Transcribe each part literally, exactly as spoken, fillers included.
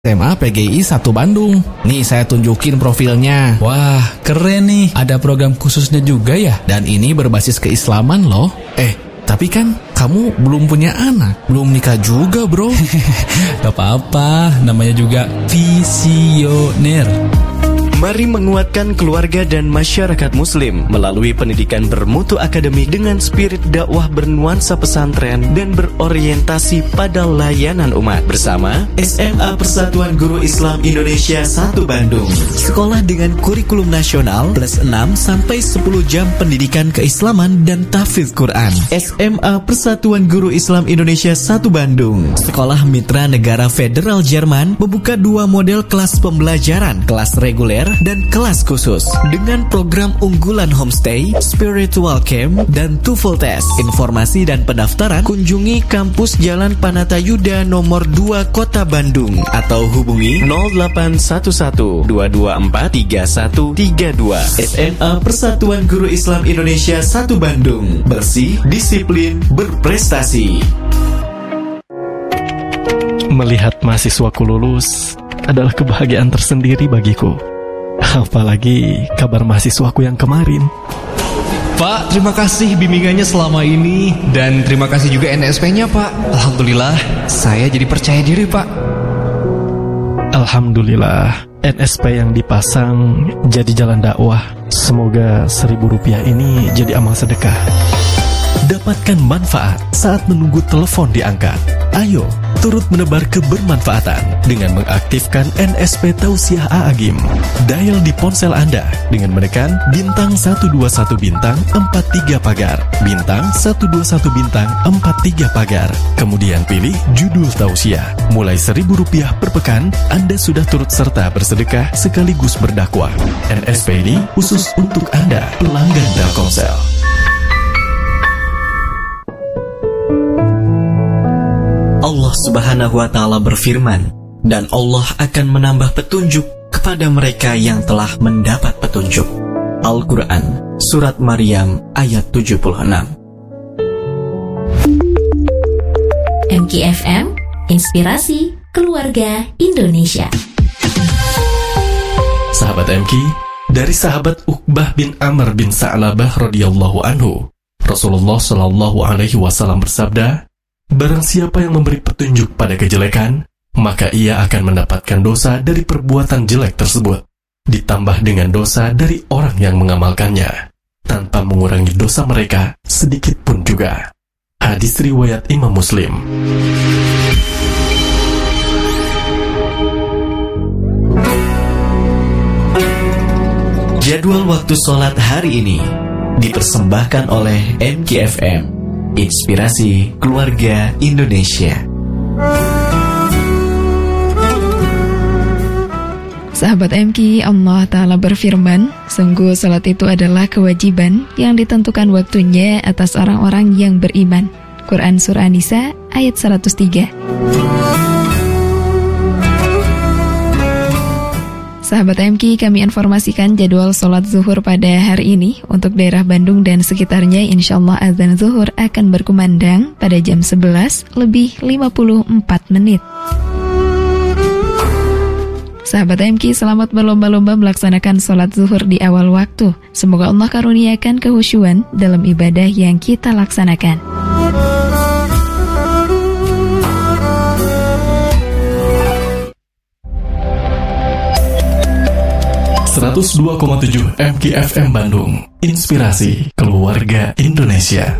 S M A P G I satu Bandung. Nih saya tunjukin profilnya. Wah, keren nih. Ada program khususnya juga ya? Dan ini berbasis keislaman loh. Eh, tapi kan kamu belum punya anak, belum nikah juga bro. Gak apa-apa, namanya juga visioner. Mari menguatkan keluarga dan masyarakat muslim melalui pendidikan bermutu akademik dengan spirit dakwah bernuansa pesantren dan berorientasi pada layanan umat bersama S M A Persatuan Guru Islam Indonesia satu Bandung. Sekolah dengan kurikulum nasional plus enam sampai sepuluh jam pendidikan keislaman dan tahfidz Quran. S M A Persatuan Guru Islam Indonesia satu Bandung. Sekolah Mitra Negara Federal Jerman membuka dua model kelas pembelajaran, kelas reguler dan kelas khusus dengan program unggulan homestay, spiritual camp, dan TOEFL test. Informasi dan pendaftaran kunjungi kampus Jalan Panatayuda nomor dua Kota Bandung atau hubungi nol delapan satu satu dua dua empat tiga satu tiga dua. S M A Persatuan Guru Islam Indonesia satu Bandung. Bersih, disiplin, berprestasi. Melihat mahasiswaku lulus adalah kebahagiaan tersendiri bagiku. Apalagi kabar mahasiswaku yang kemarin. Pak, terima kasih bimbingannya selama ini. Dan terima kasih juga N S P-nya Pak. Alhamdulillah, saya jadi percaya diri Pak. Alhamdulillah, N S P yang dipasang jadi jalan dakwah. Semoga seribu rupiah ini jadi amal sedekah. Dapatkan manfaat saat menunggu telepon diangkat. Ayo, turut menebar kebermanfaatan dengan mengaktifkan N S P Tausiah A'agim. Dial di ponsel Anda dengan menekan bintang satu dua satu bintang empat tiga pagar, bintang satu dua satu bintang empat tiga pagar. Kemudian pilih judul Tausiah. Mulai seribu rupiah per pekan, Anda sudah turut serta bersedekah sekaligus berdakwah. N S P ini khusus untuk Anda, pelanggan Telkomsel. Allah Subhanahu wa Ta'ala berfirman, dan Allah akan menambah petunjuk kepada mereka yang telah mendapat petunjuk. Al-Quran, Surat Maryam, ayat tujuh puluh enam. M K F M, Inspirasi Keluarga Indonesia. Sahabat M K, dari sahabat Uqbah bin Amr bin Sa'labah radhiyallahu anhu, Rasulullah shallallahu alaihi wasallam bersabda, barang siapa yang memberi petunjuk pada kejelekan, maka ia akan mendapatkan dosa dari perbuatan jelek tersebut, ditambah dengan dosa dari orang yang mengamalkannya, tanpa mengurangi dosa mereka sedikit pun juga. Hadis riwayat Imam Muslim. Jadwal waktu sholat hari ini dipersembahkan oleh M K F M, Inspirasi Keluarga Indonesia. Sahabat M K, Allah Ta'ala berfirman, sungguh salat itu adalah kewajiban yang ditentukan waktunya atas orang-orang yang beriman. Quran Surah An-Nisa ayat seratus tiga. Sahabat M K, kami informasikan jadwal sholat zuhur pada hari ini. Untuk daerah Bandung dan sekitarnya, insya Allah azan zuhur akan berkumandang pada jam sebelas lebih lima puluh empat menit. Sahabat M K, selamat berlomba-lomba melaksanakan sholat zuhur di awal waktu. Semoga Allah karuniakan kehusyuan dalam ibadah yang kita laksanakan. seratus dua koma tujuh M K F M Bandung, Inspirasi Keluarga Indonesia.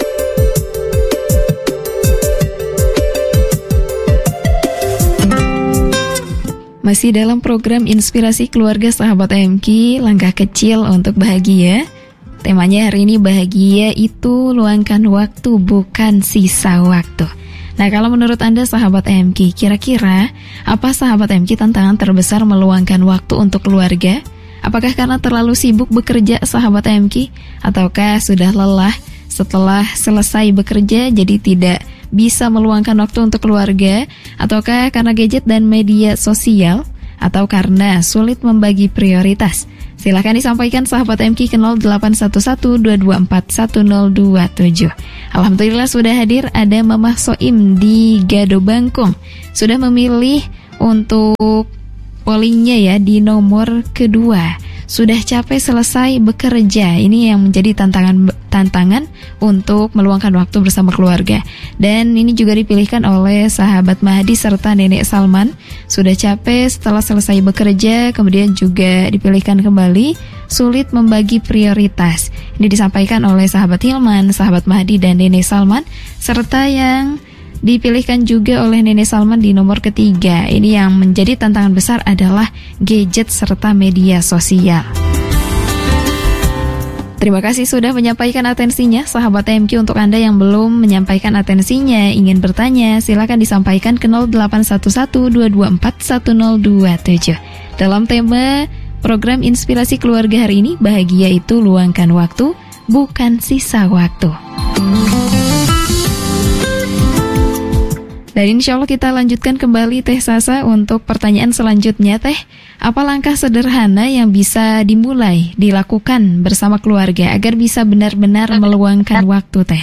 Masih dalam program Inspirasi Keluarga Sahabat M K, langkah kecil untuk bahagia. Temanya hari ini, bahagia itu luangkan waktu, bukan sisa waktu. Nah, kalau menurut Anda sahabat M K, kira-kira apa sahabat M K tantangan terbesar meluangkan waktu untuk keluarga? Apakah karena terlalu sibuk bekerja sahabat M K? Ataukah sudah lelah setelah selesai bekerja jadi tidak bisa meluangkan waktu untuk keluarga? Ataukah karena gadget dan media sosial? Atau karena sulit membagi prioritas? Silahkan disampaikan sahabat M K ke nol delapan satu satu dua dua empat satu nol dua tujuh. Alhamdulillah sudah hadir ada Mamah Soim di Gado Bangkong. Sudah memilih untuk pollingnya ya di nomor kedua. Sudah capek selesai bekerja. Ini yang menjadi tantangan tantangan untuk meluangkan waktu bersama keluarga. Dan ini juga dipilihkan oleh sahabat Mahdi serta Nenek Salman. Sudah capek setelah selesai bekerja, kemudian juga dipilihkan kembali sulit membagi prioritas. Ini disampaikan oleh sahabat Hilman, sahabat Mahdi dan Nenek Salman, serta yang dipilihkan juga oleh Nenek Salman di nomor ketiga. Ini yang menjadi tantangan besar adalah gadget serta media sosial. Terima kasih sudah menyampaikan atensinya, sahabat M Q. Untuk Anda yang belum menyampaikan atensinya, ingin bertanya, silakan disampaikan ke nol delapan satu satu dua dua empat satu nol dua tujuh. Dalam tema program Inspirasi Keluarga hari ini, bahagia itu luangkan waktu, bukan sisa waktu. Dan insya Allah kita lanjutkan kembali Teh Sasa untuk pertanyaan selanjutnya. Teh, apa langkah sederhana yang bisa dimulai, dilakukan bersama keluarga agar bisa benar-benar meluangkan waktu, Teh?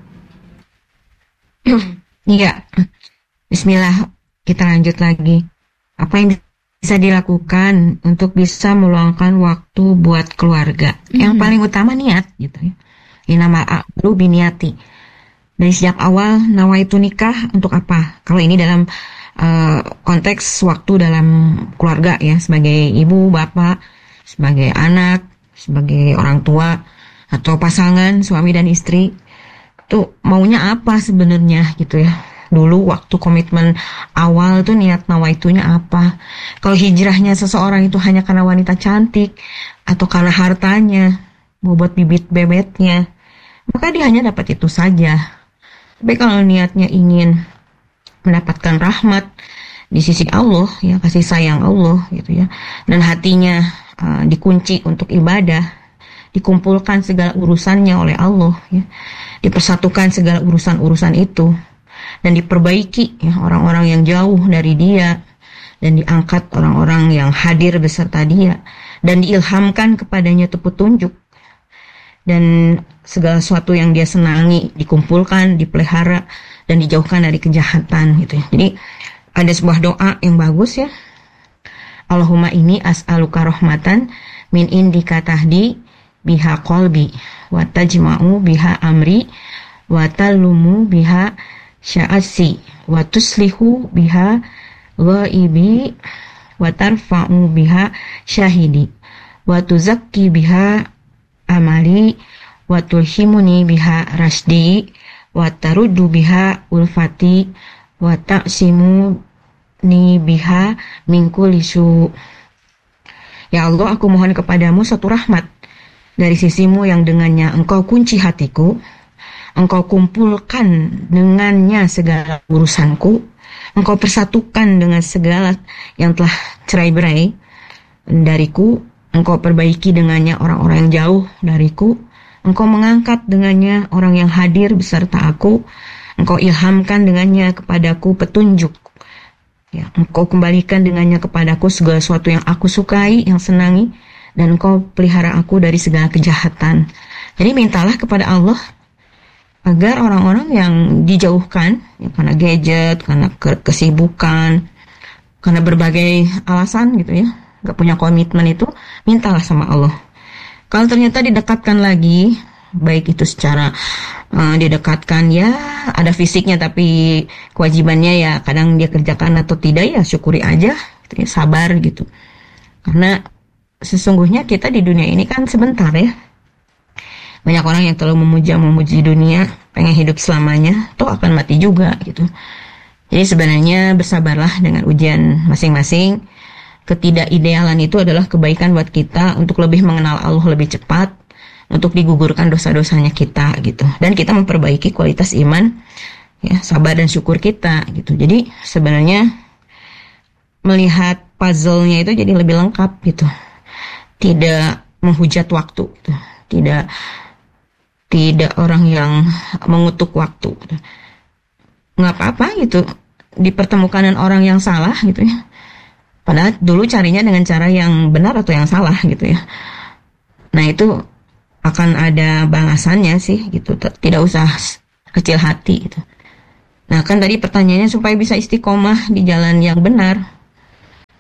Iya, bismillah, kita lanjut lagi. Apa yang bisa dilakukan untuk bisa meluangkan waktu buat keluarga? Mm-hmm. Yang paling utama niat, gitu ya. Innamal a'malu binniyati. Dari sejak awal nawaitu nikah untuk apa? Kalau ini dalam uh, konteks waktu dalam keluarga ya, sebagai ibu, bapak, sebagai anak, sebagai orang tua atau pasangan suami dan istri, tuh maunya apa sebenarnya gitu ya. Dulu waktu komitmen awal tuh niat nawaitunya apa? Kalau hijrahnya seseorang itu hanya karena wanita cantik atau karena hartanya, mau buat bibit bebetnya, maka dia hanya dapat itu saja. Tapi kalau niatnya ingin mendapatkan rahmat di sisi Allah, ya kasih sayang Allah gitu ya, dan hatinya uh, dikunci untuk ibadah, dikumpulkan segala urusannya oleh Allah, ya, dipersatukan segala urusan-urusan itu, dan diperbaiki ya orang-orang yang jauh dari dia, dan diangkat orang-orang yang hadir beserta dia, dan diilhamkan kepadanya itu petunjuk. Dan segala sesuatu yang dia senangi dikumpulkan, dipelihara, dan dijauhkan dari kejahatan gitu ya. Jadi ada sebuah doa yang bagus ya. Allahumma inni as'aluka rahmatan min indika tahdi biha qalbi wa tajma'u biha amri wa talumu biha sya'asi wa tuslihu biha ghaibi wa tarfa'u biha syahidi wa tuzakki biha amali wa tulhimuni biha rasdi wa taruddu biha ulfati wa ta'simu ni biha min kulli su. Ya Allah, aku mohon kepadamu satu rahmat dari sisimu yang dengannya engkau kunci hatiku, engkau kumpulkan dengannya segala urusanku, engkau persatukan dengan segala yang telah cerai-berai dariku, engkau perbaiki dengannya orang-orang yang jauh dariku, engkau mengangkat dengannya orang yang hadir beserta aku, engkau ilhamkan dengannya kepadaku petunjuk, ya, engkau kembalikan dengannya kepadaku segala sesuatu yang aku sukai, yang senangi, dan engkau pelihara aku dari segala kejahatan. Jadi mintalah kepada Allah agar orang-orang yang dijauhkan ya, karena gadget, karena kesibukan, karena berbagai alasan gitu ya, gak punya komitmen itu, mintalah sama Allah. Kalau ternyata didekatkan lagi, baik itu secara uh, didekatkan ya ada fisiknya, tapi kewajibannya ya kadang dia kerjakan atau tidak, ya syukuri aja gitu ya, sabar gitu. Karena sesungguhnya kita di dunia ini kan sebentar ya. Banyak orang yang terlalu memuja memuji dunia, pengen hidup selamanya, toh akan mati juga gitu. Jadi sebenarnya bersabarlah dengan ujian masing-masing. Ketidakidealan itu adalah kebaikan buat kita untuk lebih mengenal Allah lebih cepat, untuk digugurkan dosa-dosanya kita gitu, dan kita memperbaiki kualitas iman, ya, sabar dan syukur kita gitu. Jadi sebenarnya melihat puzzle-nya itu jadi lebih lengkap gitu, tidak menghujat waktu gitu. tidak tidak orang yang mengutuk waktu gitu. Nggak apa-apa gitu dipertemukan dengan orang yang salah gitu ya. Padahal dulu carinya dengan cara yang benar atau yang salah gitu ya. Nah itu akan ada balasannya sih gitu. Tidak usah kecil hati gitu. Nah kan tadi pertanyaannya supaya bisa istiqomah di jalan yang benar.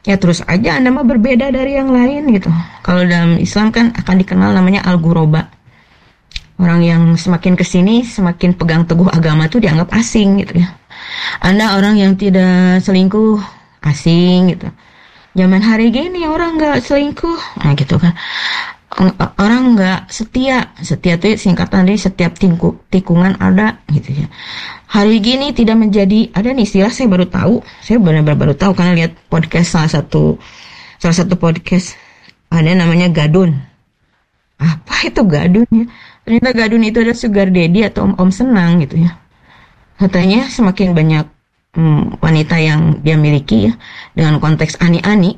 ya terus aja Anda mah berbeda dari yang lain gitu. Kalau dalam Islam kan akan dikenal namanya al-ghuraba. Orang yang semakin kesini semakin pegang teguh agama tuh dianggap asing gitu ya. Anda orang yang tidak selingkuh asing gitu. Zaman hari gini orang nggak selingkuh, nah gitu kan. Orang nggak setia, setia itu singkatan dari setiap tingku, tikungan ada gitu ya. Hari gini tidak menjadi, ada nih istilah saya baru tahu, saya benar-benar baru tahu karena lihat podcast salah satu salah satu podcast ada namanya gadun. Apa itu gadun ya? Ternyata gadun itu ada sugar daddy atau om-om senang gitu ya. Katanya semakin banyak hmm, wanita yang dia miliki ya dengan konteks ani-ani.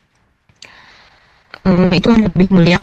Um, itu lebih mulia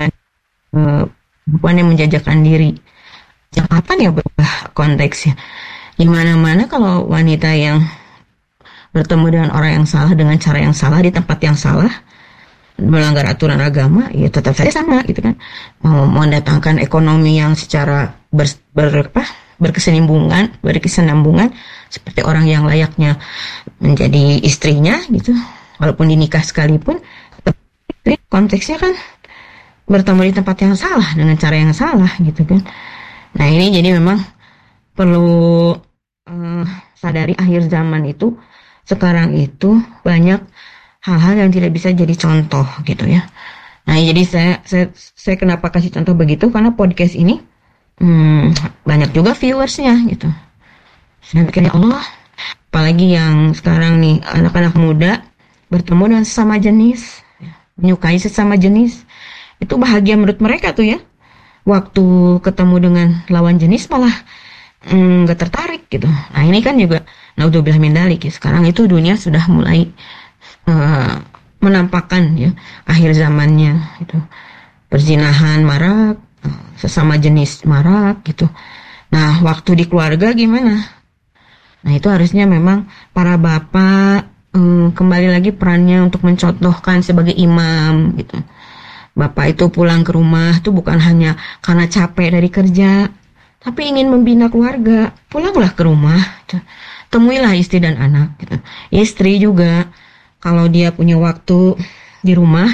uh, perempuan yang menjajakan diri. Yang kapan ya berubah konteksnya? Di mana-mana kalau wanita yang bertemu dengan orang yang salah dengan cara yang salah di tempat yang salah, melanggar aturan agama, ya tetap saja sama gitu kan. Mau mendatangkan ekonomi yang secara ber, ber, apa, berkesinambungan, berkesinambungan seperti orang yang layaknya menjadi istrinya gitu. Walaupun dinikah sekalipun, konteksnya kan bertemu di tempat yang salah dengan cara yang salah gitu kan. Nah ini jadi memang perlu uh, sadari akhir zaman itu sekarang itu banyak hal-hal yang tidak bisa jadi contoh gitu ya. Nah jadi saya saya, saya kenapa kasih contoh begitu karena podcast ini hmm, banyak juga viewersnya gitu. Saya pikir ya Allah, apalagi yang sekarang nih anak-anak muda bertemu dengan sesama jenis, menyukai sesama jenis, itu bahagia menurut mereka tuh ya. Waktu ketemu dengan lawan jenis malah nggak mm, tertarik gitu. Nah ini kan juga naudzubillah min dzalik ya. Sekarang itu dunia sudah mulai uh, menampakkan ya akhir zamannya itu. Perzinahan marak, sesama jenis marak gitu. Nah waktu di keluarga gimana? Nah itu harusnya memang para bapak um, kembali lagi perannya untuk mencontohkan sebagai imam gitu. Bapak itu pulang ke rumah tuh bukan hanya karena capek dari kerja, tapi ingin membina keluarga. Pulanglah ke rumah, temuilah istri dan anak. Gitu. Istri juga, kalau dia punya waktu di rumah,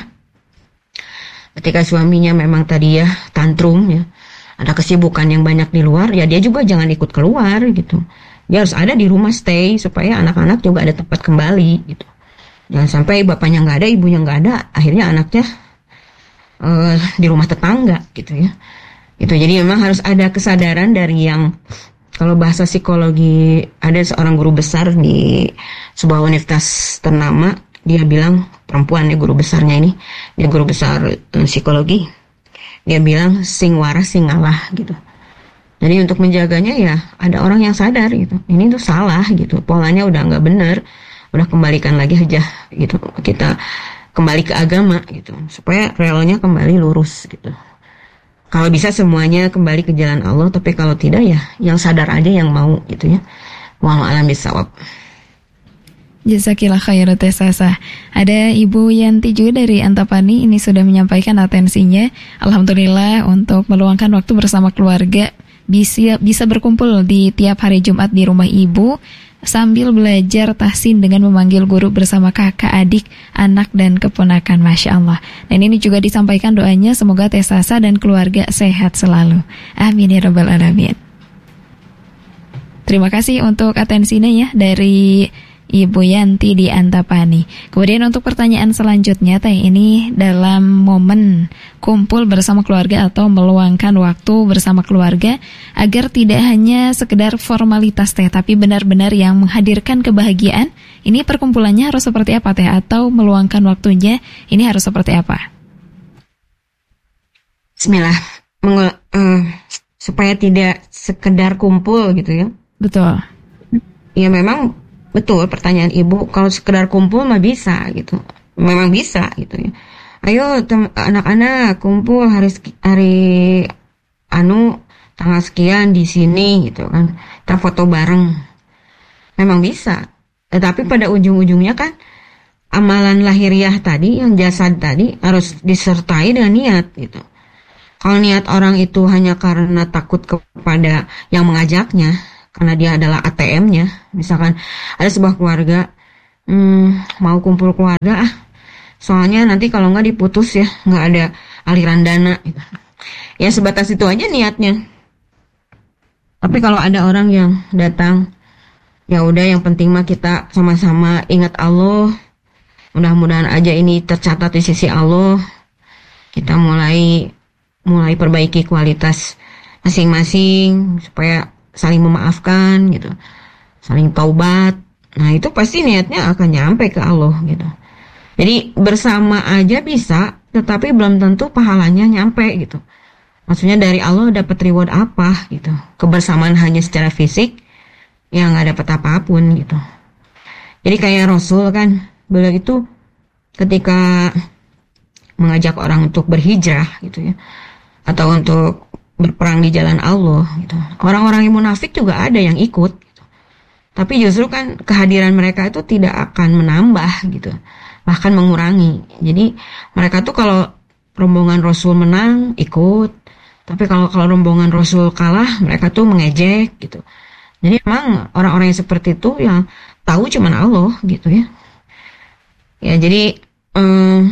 ketika suaminya memang tadi ya tantrum, ya ada kesibukan yang banyak di luar, ya dia juga jangan ikut keluar gitu. Dia harus ada di rumah stay supaya anak-anak juga ada tempat kembali gitu. Jangan sampai bapaknya nggak ada, ibunya nggak ada, akhirnya anaknya Uh, di rumah tetangga gitu ya. Itu jadi memang harus ada kesadaran dari yang kalau bahasa psikologi ada seorang guru besar di sebuah universitas ternama, dia bilang perempuan ya guru besarnya ini, dia guru besar um, psikologi. Dia bilang sing waras sing ngalah gitu. Jadi untuk menjaganya ya ada orang yang sadar gitu. Ini tuh salah gitu. Polanya udah nggak benar. Udah kembalikan lagi aja gitu. Kita kembali ke agama gitu supaya relnya kembali lurus gitu. Kalau bisa semuanya kembali ke jalan Allah, tapi kalau tidak ya yang sadar aja yang mau gitu ya. Wallahu a'lam bishawab. Jazakillah khairan Teh Sasa. Ada Ibu Yanti juga dari Antapani ini sudah menyampaikan atensinya. Alhamdulillah untuk meluangkan waktu bersama keluarga bisa bisa berkumpul di tiap hari Jumat di rumah Ibu sambil belajar tahsin dengan memanggil guru bersama kakak, adik, anak, dan keponakan. Masya Allah. Dan ini juga disampaikan doanya semoga Teh Sasa dan keluarga sehat selalu. Amin ya rabbal alamin. Terima kasih untuk atensinya ya dari Ibu Yanti di Antapani. Kemudian untuk pertanyaan selanjutnya Teh, ini dalam momen kumpul bersama keluarga atau meluangkan waktu bersama keluarga agar tidak hanya sekedar formalitas Teh, tapi benar-benar yang menghadirkan kebahagiaan. Ini perkumpulannya harus seperti apa Teh? Atau meluangkan waktunya ini harus seperti apa? Bismillah. Meng- uh, supaya tidak sekedar kumpul gitu ya. Betul. Ya memang betul pertanyaan Ibu, kalau sekedar kumpul mah bisa gitu. Memang bisa gitu ya. Ayo tem- anak-anak kumpul hari hari anu tanggal sekian di sini gitu kan. Kita foto bareng. Memang bisa. Tetapi pada ujung-ujungnya kan amalan lahiriah tadi, yang jasad tadi harus disertai dengan niat gitu. Kalau niat orang itu hanya karena takut kepada yang mengajaknya, karena dia adalah A T M-nya. Misalkan ada sebuah keluarga hmm, mau kumpul keluarga ah, soalnya nanti kalau nggak diputus ya, nggak ada aliran dana gitu. Ya sebatas itu aja niatnya. Tapi kalau ada orang yang datang, ya udah yang penting mah kita sama-sama ingat Allah. Mudah-mudahan aja ini tercatat di sisi Allah. Kita mulai mulai perbaiki kualitas masing-masing supaya saling memaafkan gitu, saling taubat. Nah itu pasti niatnya akan nyampe ke Allah gitu. Jadi bersama aja bisa, tetapi belum tentu pahalanya nyampe gitu. Maksudnya dari Allah dapat reward apa gitu. Kebersamaan hanya secara fisik, ya nggak dapat apapun gitu. Jadi kayak Rasul kan, beliau itu ketika mengajak orang untuk berhijrah gitu ya, atau untuk berperang di jalan Allah gitu. Orang-orang yang munafik juga ada yang ikut gitu. Tapi justru kan kehadiran mereka itu tidak akan menambah gitu, bahkan mengurangi. Jadi mereka tuh kalau rombongan Rasul menang ikut, tapi kalau kalau rombongan Rasul kalah mereka tuh mengejek gitu. Jadi emang orang-orang yang seperti itu yang tahu cuman Allah gitu ya. Ya jadi um,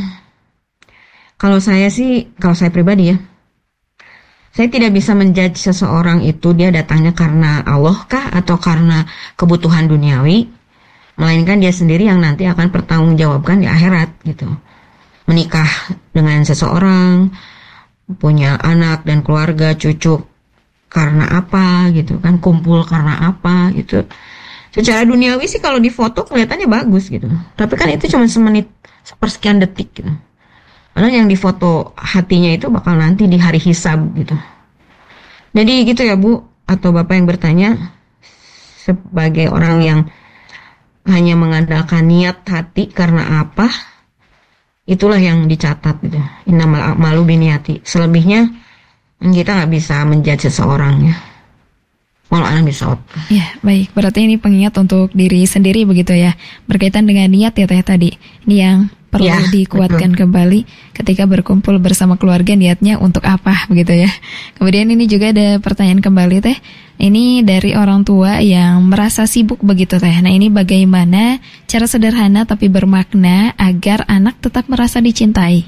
kalau saya sih, kalau saya pribadi ya, saya tidak bisa menjudge seseorang itu dia datangnya karena Allah kah atau karena kebutuhan duniawi, melainkan dia sendiri yang nanti akan bertanggungjawabkan di akhirat gitu. Menikah dengan seseorang, punya anak dan keluarga, cucu karena apa gitu kan, kumpul karena apa gitu. Secara duniawi sih kalau di foto kelihatannya bagus gitu, tapi kan itu cuma semenit, sepersekian detik gitu. Padahal yang difoto hatinya itu bakal nanti di hari hisab gitu. Jadi gitu ya Bu, atau Bapak yang bertanya, sebagai orang yang hanya mengandalkan niat hati karena apa, itulah yang dicatat gitu. Innamal a'malu binniyati. Selebihnya kita nggak bisa menjudge seseorang ya. Walau a'lam bishawab. Ya, baik. Berarti ini pengingat untuk diri sendiri begitu ya. Berkaitan dengan niat ya Teh tadi. Ini yang perlu ya, dikuatkan betul. Kembali ketika berkumpul bersama keluarga, niatnya untuk apa begitu ya. Kemudian ini juga ada pertanyaan kembali Teh. Ini dari orang tua yang merasa sibuk begitu Teh. Nah ini bagaimana cara sederhana tapi bermakna agar anak tetap merasa dicintai?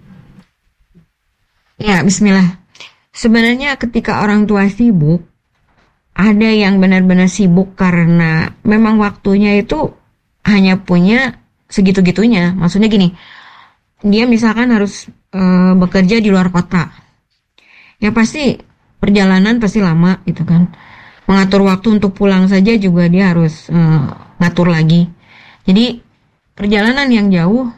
Ya, bismillah. Sebenarnya ketika orang tua sibuk, ada yang benar-benar sibuk karena memang waktunya itu hanya punya segitu-gitunya. Maksudnya gini, dia misalkan harus e, bekerja di luar kota, ya pasti perjalanan pasti lama gitu kan. Mengatur waktu untuk pulang saja juga dia harus e, ngatur lagi. Jadi perjalanan yang jauh,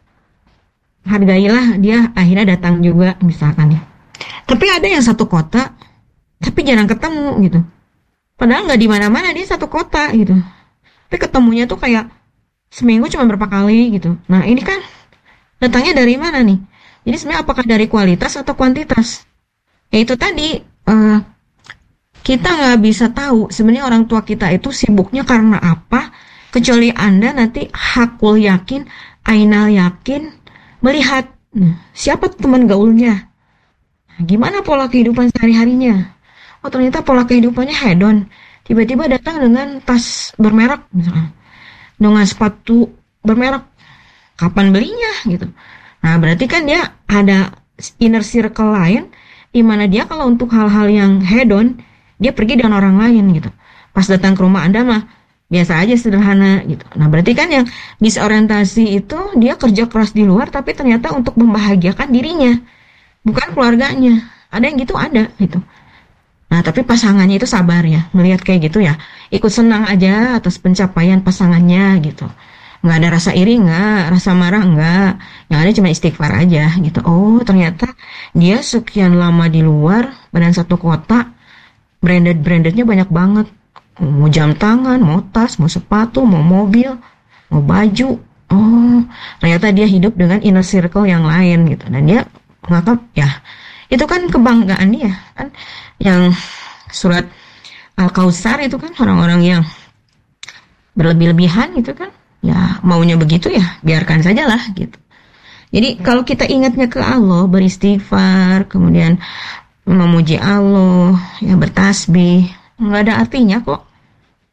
hargailah dia akhirnya datang juga misalkan ya. Tapi ada yang satu kota, tapi jarang ketemu gitu. Padahal nggak di mana-mana, dia satu kota gitu. Tapi ketemunya tuh kayak seminggu cuma berapa kali gitu. Nah ini kan datangnya dari mana nih? Jadi sebenarnya apakah dari kualitas atau kuantitas? Ya itu tadi, uh, kita nggak bisa tahu sebenarnya orang tua kita itu sibuknya karena apa, kecuali Anda nanti hakul yakin, ainal yakin, melihat nah, siapa teman gaulnya, nah, gimana pola kehidupan sehari-harinya. Oh ternyata pola kehidupannya hedon, tiba-tiba datang dengan tas bermerek misalnya, dengan sepatu bermerek, kapan belinya gitu. Nah berarti kan dia ada inner circle lain, di mana dia kalau untuk hal-hal yang hedon, dia pergi dengan orang lain gitu. Pas datang ke rumah Anda mah biasa aja, sederhana gitu. Nah berarti kan yang disorientasi itu dia kerja keras di luar, tapi ternyata untuk membahagiakan dirinya, bukan keluarganya. Ada yang gitu, ada gitu. Nah tapi pasangannya itu sabar ya, melihat kayak gitu ya, ikut senang aja atas pencapaian pasangannya gitu. Nggak ada rasa iri, nggak, rasa marah nggak, yang ada cuma istighfar aja gitu. Oh ternyata dia sekian lama di luar, badan satu kota, branded-brandednya banyak banget. Mau jam tangan, mau tas, mau sepatu, mau mobil, mau baju. Oh ternyata dia hidup dengan inner circle yang lain gitu. Dan dia menganggap ya itu kan kebanggaan dia kan. Yang surat Al-Kautsar itu kan orang-orang yang berlebih-lebihan gitu kan, ya maunya begitu ya biarkan sajalah gitu. Jadi kalau kita ingatnya ke Allah, beristighfar, kemudian memuji Allah, ya bertasbih, nggak ada artinya kok gitu.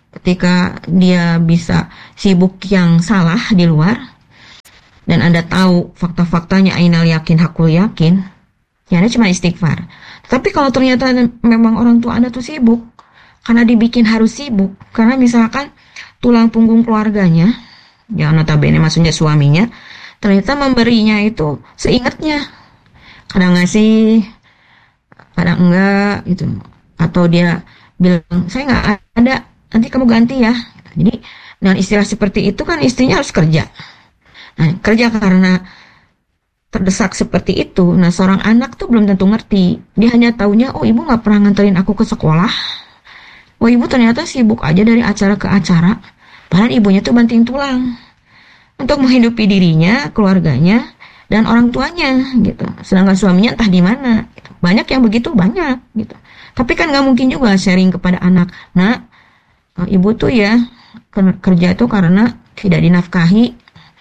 ketika dia bisa sibuk yang salah di luar, dan Anda tahu fakta-faktanya, ainal yakin hakul yakin, ya Anda cuma istighfar. Tapi kalau ternyata memang orang tua Anda tuh sibuk, karena dibikin harus sibuk, karena misalkan tulang punggung keluarganya, ya notabene maksudnya suaminya, ternyata memberinya itu seingatnya, kadang ngasih, kadang enggak gitu, atau dia bilang saya nggak ada, nanti kamu ganti ya. Jadi dengan istilah seperti itu kan istrinya harus kerja. Nah, kerja karena terdesak seperti itu. Nah, seorang anak tuh belum tentu ngerti. Dia hanya taunya, oh ibu nggak pernah nganterin aku ke sekolah. Oh ibu ternyata sibuk aja dari acara ke acara. Padahal ibunya tuh banting tulang untuk menghidupi dirinya, keluarganya, dan orang tuanya gitu. Sedangkan suaminya entah di mana. Gitu. Banyak yang begitu, banyak gitu. Tapi kan nggak mungkin juga sharing kepada anak. Nah, ibu tuh ya kerja itu karena tidak dinafkahi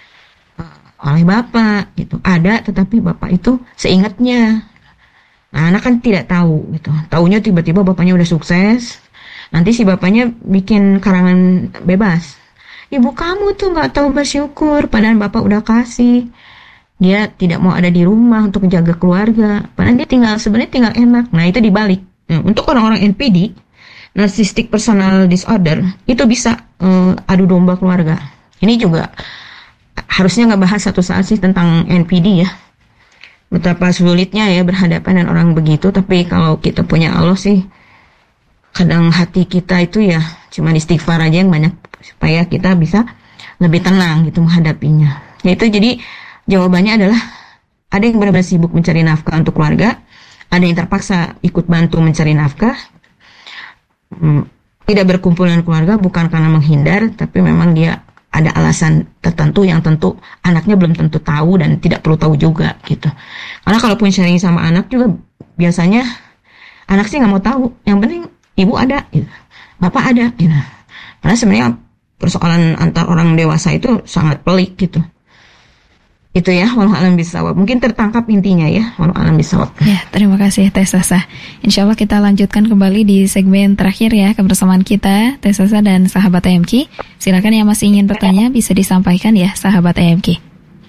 oleh bapak gitu. Ada, tetapi bapak itu seingatnya. Nah, anak kan tidak tahu gitu. Taunya tiba-tiba bapaknya udah sukses. Nanti si bapaknya bikin karangan bebas. Ibu kamu tuh nggak tahu bersyukur, padahal bapak udah kasih. Dia tidak mau ada di rumah untuk menjaga keluarga. Padahal dia tinggal sebenarnya tinggal enak. Nah, itu dibalik. Nah, untuk orang-orang N P D, Narcissistic Personal Disorder, itu bisa uh, adu domba keluarga. Ini juga harusnya nggak bahas satu saat sih tentang N P D ya. Betapa sulitnya ya berhadapan dengan orang begitu. Tapi kalau kita punya Allah sih, kadang hati kita itu ya cuma istighfar aja yang banyak supaya kita bisa lebih tenang gitu menghadapinya. Yaitu jadi jawabannya adalah ada yang benar-benar sibuk mencari nafkah untuk keluarga, ada yang terpaksa ikut bantu mencari nafkah. Hmm, tidak berkumpul dengan keluarga bukan karena menghindar, tapi memang dia ada alasan tertentu yang tentu anaknya belum tentu tahu dan tidak perlu tahu juga gitu. Karena kalaupun sharing sama anak juga biasanya anak sih nggak mau tahu. Yang penting ibu ada, gitu. Bapak ada. Gitu. Karena sebenarnya persoalan antar orang dewasa itu sangat pelik gitu. Itu ya, walau alam bisawab. Mungkin tertangkap intinya ya, walau alam bisawab. Ya, terima kasih Teh Sasa. Insya Allah kita lanjutkan kembali di segmen terakhir ya, kebersamaan kita, Teh Sasa dan sahabat A M K. Silakan yang masih ingin bertanya bisa disampaikan ya, sahabat A M K.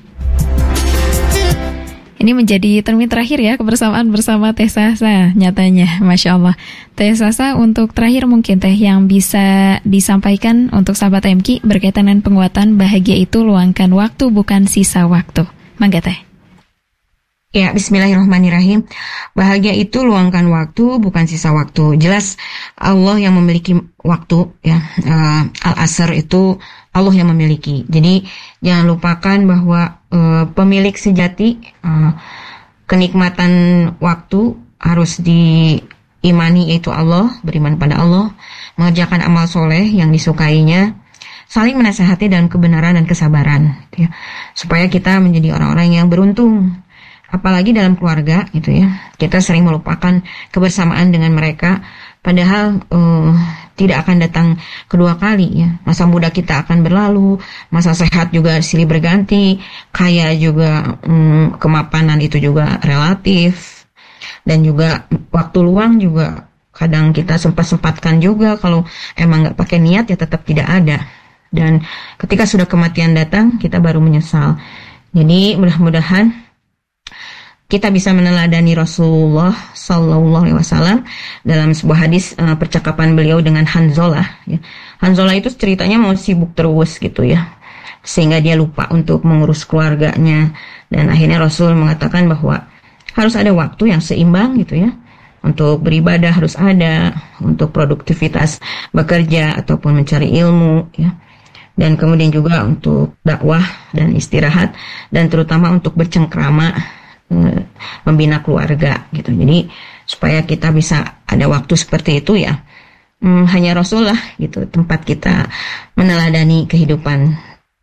Ini menjadi termin terakhir ya, kebersamaan bersama Teh Sasa, nyatanya, Masya Allah. Teh Sasa, untuk terakhir mungkin Teh yang bisa disampaikan untuk sahabat A M K berkaitan dengan penguatan bahagia itu luangkan waktu bukan sisa waktu. Mangga Teh. Ya, bismillahirrahmanirrahim. Bahagia itu luangkan waktu bukan sisa waktu. Jelas Allah yang memiliki waktu ya. Uh, Al-Asr itu Allah yang memiliki. Jadi jangan lupakan bahwa uh, pemilik sejati uh, kenikmatan waktu harus diimani, yaitu Allah, beriman pada Allah, mengerjakan amal soleh yang disukainya, saling menasehati dalam kebenaran dan kesabaran ya, supaya kita menjadi orang-orang yang beruntung. Apalagi dalam keluarga gitu ya, kita sering melupakan kebersamaan dengan mereka, padahal uh, tidak akan datang kedua kali ya. Masa muda kita akan berlalu, masa sehat juga silih berganti, kaya juga, um, kemapanan itu juga relatif, dan juga waktu luang juga kadang kita sempat-sempatkan juga. Kalau emang nggak pakai niat ya tetap tidak ada. Dan ketika sudah kematian datang, kita baru menyesal. Jadi mudah-mudahan kita bisa meneladani Rasulullah Sallallahu Alaihi Wasallam dalam sebuah hadis, uh, percakapan beliau dengan Hanzalah. Ya. Hanzalah itu ceritanya mau sibuk terus gitu ya, sehingga dia lupa untuk mengurus keluarganya. Dan akhirnya Rasul mengatakan bahwa harus ada waktu yang seimbang gitu ya, untuk beribadah harus ada, untuk produktivitas bekerja ataupun mencari ilmu ya. Dan kemudian juga untuk dakwah dan istirahat, dan terutama untuk bercengkrama, membina keluarga gitu. Jadi supaya kita bisa ada waktu seperti itu ya, hmm, hanya Rasul lah gitu tempat kita meneladani kehidupan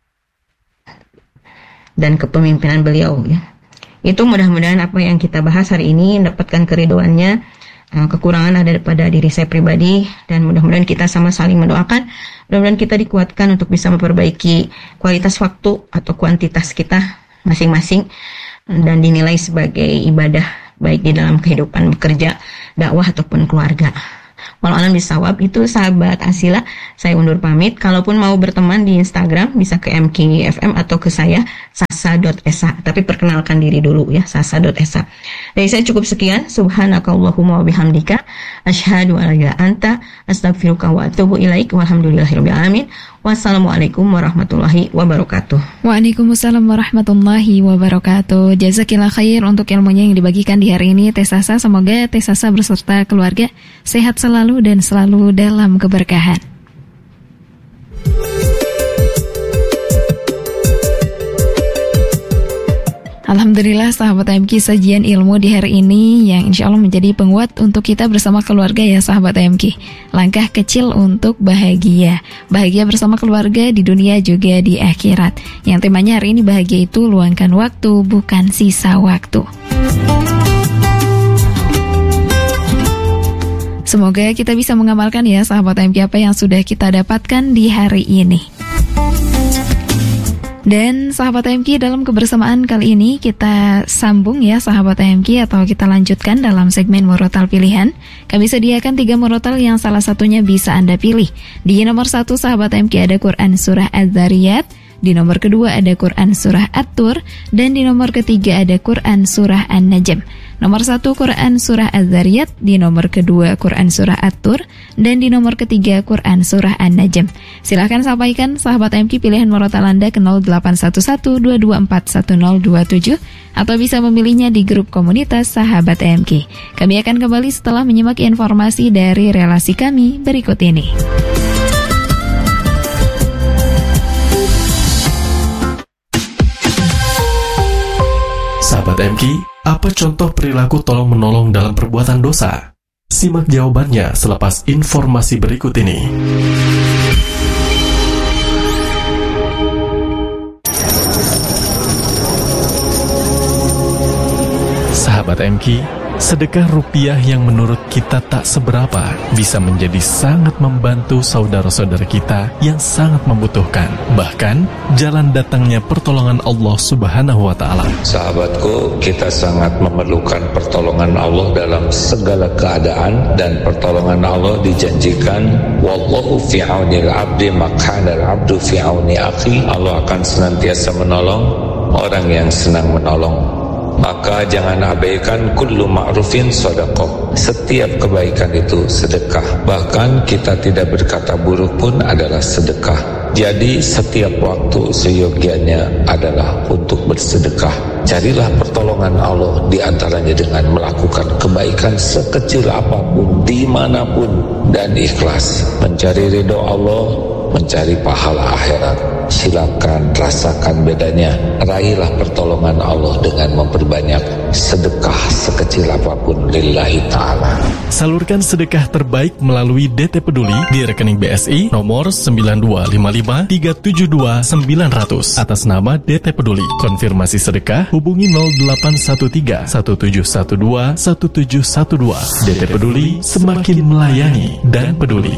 dan kepemimpinan beliau ya. Itu mudah-mudahan apa yang kita bahas hari ini mendapatkan keridoannya. Kekurangan ada pada diri saya pribadi, dan mudah-mudahan kita sama saling mendoakan, mudah-mudahan kita dikuatkan untuk bisa memperbaiki kualitas waktu atau kuantitas kita masing-masing, dan dinilai sebagai ibadah baik di dalam kehidupan bekerja, dakwah ataupun keluarga. Walau alam bisawab. Itu sahabat Asila, saya undur pamit. Kalaupun mau berteman di Instagram bisa ke M K F M atau ke saya sasa dot s a. Tapi perkenalkan diri dulu ya, sasa dot s a. Dari saya cukup sekian. Subhanakallahumma wa bihamdika asyhadu an la ilaha illa anta astaghfiruka wa atubu ilaik. Walhamdulillahirabbil alamin. Wassalamualaikum warahmatullahi wabarakatuh. Waalaikumsalam warahmatullahi wabarakatuh. Jazakillah khair untuk ilmunya yang dibagikan di hari ini Teh Sasa. Semoga Teh Sasa berserta keluarga sehat selalu dan selalu dalam keberkahan. Alhamdulillah sahabat M K, sajian ilmu di hari ini yang insya Allah menjadi penguat untuk kita bersama keluarga ya sahabat M K. Langkah kecil untuk bahagia. Bahagia bersama keluarga di dunia juga di akhirat. Yang temanya hari ini bahagia itu luangkan waktu, bukan sisa waktu. Semoga kita bisa mengamalkan ya sahabat M K apa yang sudah kita dapatkan di hari ini. Dan sahabat M K, dalam kebersamaan kali ini kita sambung ya sahabat M K, atau kita lanjutkan dalam segmen murotal pilihan. Kami sediakan tiga murotal yang salah satunya bisa Anda pilih. Di nomor satu sahabat M K ada Quran Surah Az-Zariyat, di nomor kedua ada Quran Surah At-Tur, dan di nomor ketiga ada Quran Surah An-Najm. Nomor satu Quran Surah Az-Zariyat, di nomor kedua Quran Surah At-Tur, dan di nomor ketiga Quran Surah An-Najm. Silahkan sampaikan sahabat M K pilihan murotal Anda ke nol delapan satu satu dua dua empat satu nol dua tujuh atau bisa memilihnya di grup komunitas sahabat M K. Kami akan kembali setelah menyimak informasi dari relasi kami berikut ini. Sahabat M K, apa contoh perilaku tolong-menolong dalam perbuatan dosa? Simak jawabannya selepas informasi berikut ini. Sahabat M K, sedekah rupiah yang menurut kita tak seberapa bisa menjadi sangat membantu saudara-saudara kita yang sangat membutuhkan. Bahkan, jalan datangnya pertolongan Allah Subhanahu wa Ta'ala. Sahabatku, kita sangat memerlukan pertolongan Allah dalam segala keadaan, dan pertolongan Allah dijanjikan, wallahu fi aunil abdi makana al-abdu fi auni akhi. Allah akan senantiasa menolong orang yang senang menolong. Maka jangan abaikan kullu ma'rufin sedekah. Setiap kebaikan itu sedekah. Bahkan kita tidak berkata buruk pun adalah sedekah. Jadi setiap waktu seyogianya adalah untuk bersedekah. Carilah pertolongan Allah di antaranya dengan melakukan kebaikan sekecil apapun, dimanapun, dan ikhlas. Mencari ridho Allah, mencari pahala akhirat. Silakan rasakan bedanya. Raihlah pertolongan Allah dengan memperbanyak sedekah sekecil apapun lillahi ta'ala. Salurkan sedekah terbaik melalui D T Peduli di rekening B S I nomor sembilan dua lima lima tiga tujuh dua sembilan nol nol atas nama D T Peduli. Konfirmasi sedekah hubungi nol delapan satu tiga satu tujuh satu dua satu tujuh satu dua. D T Peduli, semakin melayani dan peduli.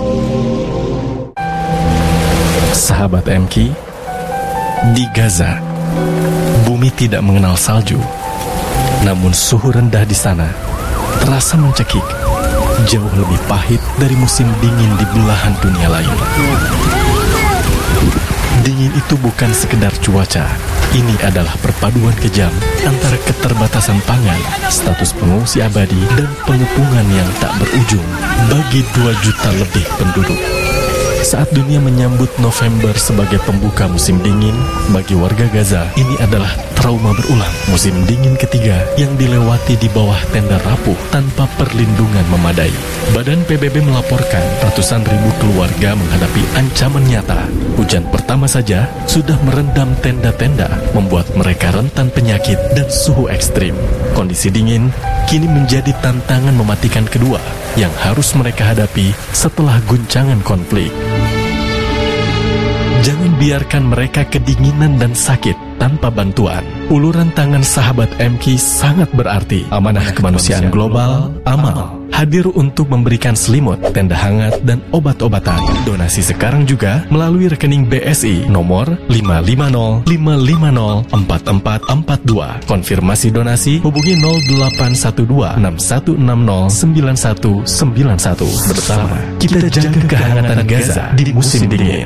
Sahabat M K, di Gaza, bumi tidak mengenal salju, namun suhu rendah di sana terasa mencekik, jauh lebih pahit dari musim dingin di belahan dunia lain. Dingin itu bukan sekedar cuaca, ini adalah perpaduan kejam antara keterbatasan pangan, status pengungsi abadi, dan pengepungan yang tak berujung bagi dua juta lebih penduduk. Saat dunia menyambut November sebagai pembuka musim dingin, bagi warga Gaza ini adalah trauma berulang. Musim dingin ketiga yang dilewati di bawah tenda rapuh tanpa perlindungan memadai. Badan P B B melaporkan ratusan ribu keluarga menghadapi ancaman nyata. Hujan pertama saja sudah merendam tenda-tenda, membuat mereka rentan penyakit dan suhu ekstrim. Kondisi dingin kini menjadi tantangan mematikan kedua yang harus mereka hadapi setelah guncangan konflik. Jangan biarkan mereka kedinginan dan sakit tanpa bantuan. Uluran tangan sahabat M K sangat berarti. Amanah kemanusiaan global, amal, hadir untuk memberikan selimut, tenda hangat, dan obat-obatan. Donasi sekarang juga melalui rekening B S I nomor lima lima nol lima lima nol empat empat empat dua. Konfirmasi donasi hubungi nol delapan satu dua enam satu enam nol sembilan satu sembilan satu. Bersama kita jaga kehangatan Gaza di musim dingin.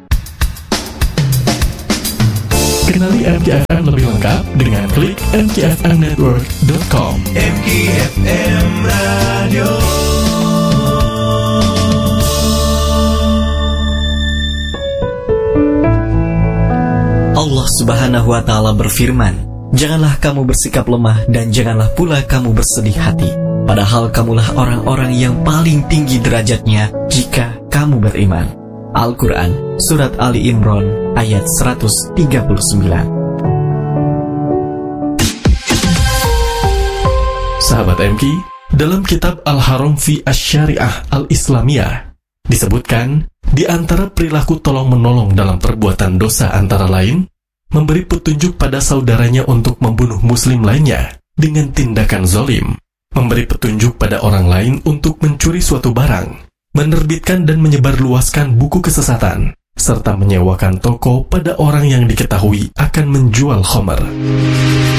Kenali M K F M lebih lengkap dengan klik m k f m network dot com. M K F M Radio. Allah Subhanahu wa Ta'ala berfirman, "Janganlah kamu bersikap lemah dan janganlah pula kamu bersedih hati. Padahal kamulah orang-orang yang paling tinggi derajatnya jika kamu beriman." Al-Quran, Surat Ali Imran, ayat seratus tiga puluh sembilan. Sahabat M K, dalam kitab Al-Haram fi Asy-Syariah Al-Islamiyah disebutkan, di antara perilaku tolong-menolong dalam perbuatan dosa antara lain, memberi petunjuk pada saudaranya untuk membunuh muslim lainnya dengan tindakan zolim, memberi petunjuk pada orang lain untuk mencuri suatu barang, menerbitkan dan menyebarluaskan buku kesesatan, serta menyewakan toko pada orang yang diketahui akan menjual khamar.